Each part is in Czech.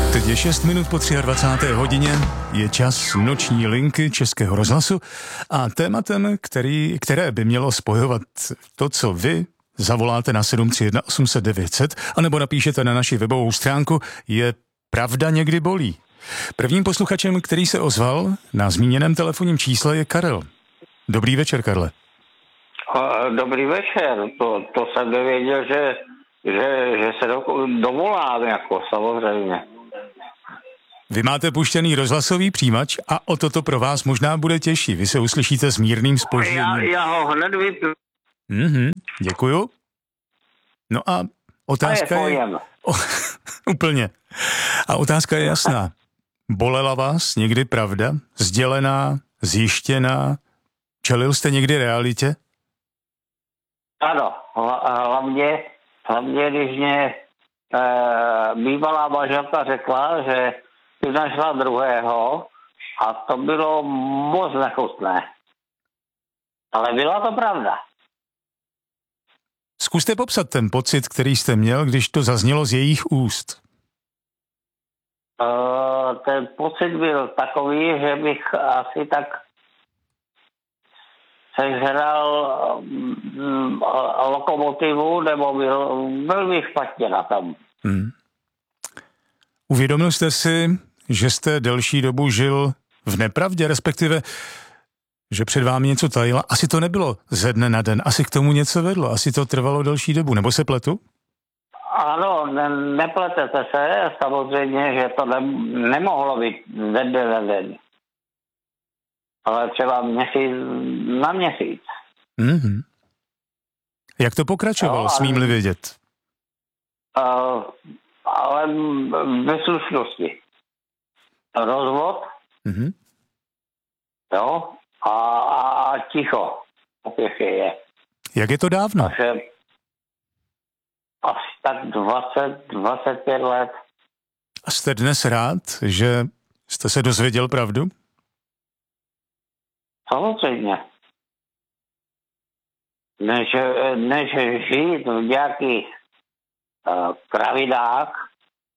Teď je 6 minut po 23. hodině, je čas noční linky Českého rozhlasu a tématem, které by mělo spojovat to, co vy zavoláte na 731 800 900 anebo napíšete na naši webovou stránku, je Pravda někdy bolí. Prvním posluchačem, který se ozval na zmíněném telefonním čísle, je Karel. Dobrý večer, Karle. Dobrý večer, to jsem nevěděl, že se dovolám, jako samozřejmě. Vy máte puštěný rozhlasový přijímač a o toto pro vás možná bude těžší. Vy se uslyšíte s mírným zpožděním. Já ho hned vypnu. Děkuju. No a otázka je... Úplně. A otázka je jasná. Bolela vás někdy pravda? Sdělená? Zjištěná? Čelil jste někdy realitě? Ano, hlavně když mě bývalá manželka řekla, že si našla druhého a to bylo moc nechutné. Ale byla to pravda. Zkuste popsat ten pocit, který jste měl, když to zaznělo z jejich úst. Ten pocit byl takový, že bych asi tak sežral lokomotivu, nebo byl bych špatně na tom. Uvědomil jste si, že jste delší dobu žil v nepravdě, respektive, že před vámi něco tajila? Asi to nebylo ze dne na den, asi k tomu něco vedlo, asi to trvalo delší dobu, nebo se pletu? Ano, nepletete se, samozřejmě, že to nemohlo být ze dne na den. Ale třeba měsíc na měsíc. Jak to pokračovalo, smím-li vědět? Ale ve slušnosti. Rozvod, jo, a ticho. Opět je. Jak je to dávno? Asi tak 25 let. A jste dnes rád, že jste se dozvěděl pravdu? Samozřejmě. Než žít v nějakých pravidách,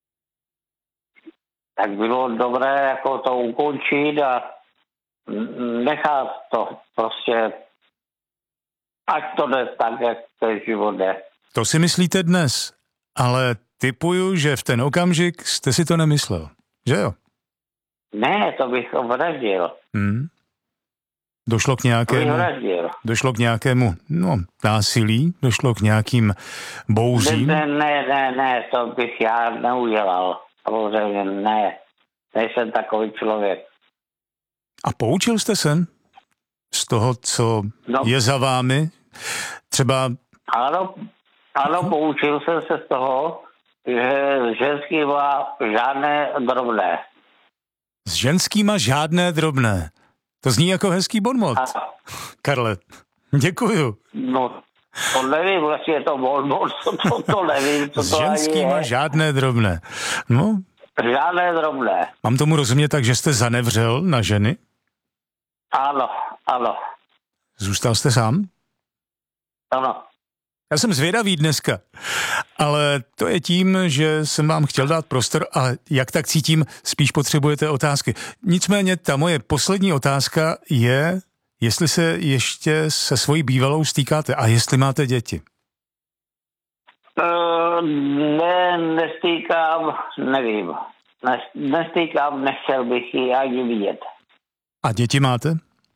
tak bylo dobré jako to ukončit a nechat to prostě, ať to jde tak, jak ten život jde. To si myslíte dnes, ale tipuju, že v ten okamžik jste si to nemyslel, že jo? Ne, to bych vraždil. Došlo k nějakému násilí, došlo k nějakým bouzím? Ne, to bych já neudělal. Samozřejmě ne, nejsem takový člověk. A poučil jste se z toho, co je za vámi? Třeba... Ano, poučil jsem se z toho, že ženský má žádné drobné. S ženskýma žádné drobné. To zní jako hezký bonmot. Karle, děkuju. No, to nevím, vlastně je to bonmot, to nevím, co to S ženskýma je. žádné drobné. No. Žádné drobné. Mám tomu rozumět tak, že jste zanevřel na ženy? Ano. Zůstal jste sám? Ano. Já jsem zvědavý dneska, ale to je tím, že jsem vám chtěl dát prostor a jak tak cítím, spíš potřebujete otázky. Nicméně ta moje poslední otázka je, jestli se ještě se svojí bývalou stýkáte a jestli máte děti. Nestýkám, nevím. Nestýkám, nechtěl bych ji ani vidět. A děti máte?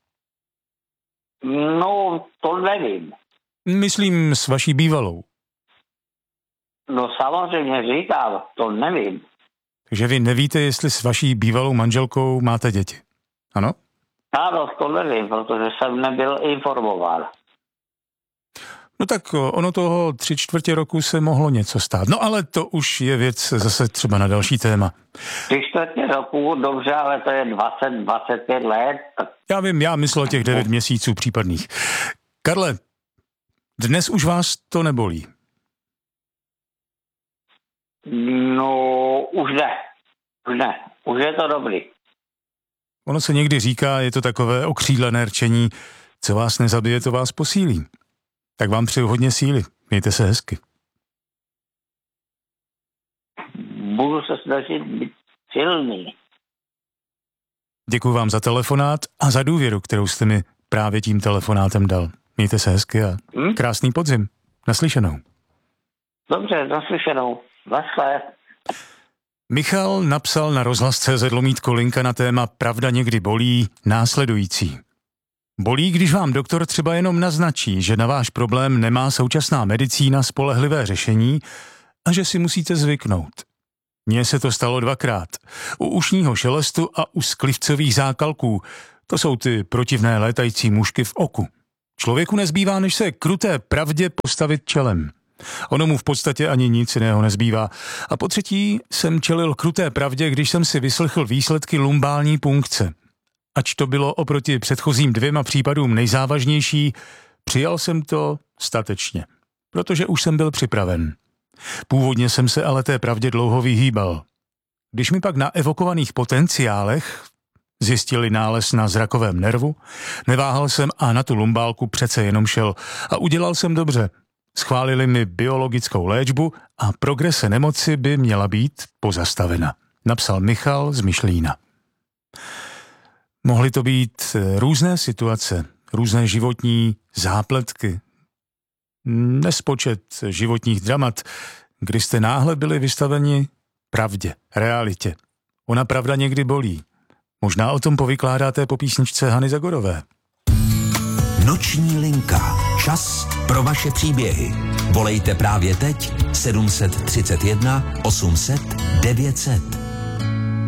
No, to nevím. Myslím s vaší bývalou. No samozřejmě říkám, to nevím. Takže vy nevíte, jestli s vaší bývalou manželkou máte děti, ano? Ano, to nevím, protože jsem nebyl informován. No tak ono toho 3/4 roku se mohlo něco stát. No ale to už je věc zase třeba na další téma. 3/4 roku, dobře, ale to je 20-25 let. Já vím, já myslel těch 9 měsíců případných. Karle, dnes už vás to nebolí? No, už ne. Už je to dobrý. Ono se někdy říká, je to takové okřídlené rčení, co vás nezabije, to vás posílí. Tak vám přeju hodně síly. Mějte se hezky. Budu se snažit být silný. Děkuji vám za telefonát a za důvěru, kterou jste mi právě tím telefonátem dal. Mějte se hezky a krásný podzim. Naslyšenou. Dobře, naslyšenou. Naschle. Michal napsal na rozhlas.cz /linka na téma Pravda někdy bolí následující. Bolí, když vám doktor třeba jenom naznačí, že na váš problém nemá současná medicína spolehlivé řešení a že si musíte zvyknout. Mně se to stalo 2krát. U ušního šelestu a u sklivcových zákalků. To jsou ty protivné létající mušky v oku. Člověku nezbývá, než se kruté pravdě postavit čelem. Ono mu v podstatě ani nic jiného nezbývá. A po třetí jsem čelil kruté pravdě, když jsem si vyslechl výsledky lumbální punkce. Ač to bylo oproti předchozím 2 případům nejzávažnější, přijal jsem to statečně, protože už jsem byl připraven. Původně jsem se ale té pravdě dlouho vyhýbal. Když mi pak na evokovaných potenciálech zjistili nález na zrakovém nervu, neváhal jsem a na tu lumbálku přece jenom šel a udělal jsem dobře. Schválili mi biologickou léčbu a progrese nemoci by měla být pozastavena, napsal Michal z Myšlína. Mohly to být různé situace, různé životní zápletky, nespočet životních dramat, kdy jste náhle byli vystaveni pravdě, realitě. Ona pravda někdy bolí. Možná o tom povykládáte po písničce Hany Zagorové. Noční linka. Čas pro vaše příběhy. Volejte právě teď 731 800 900.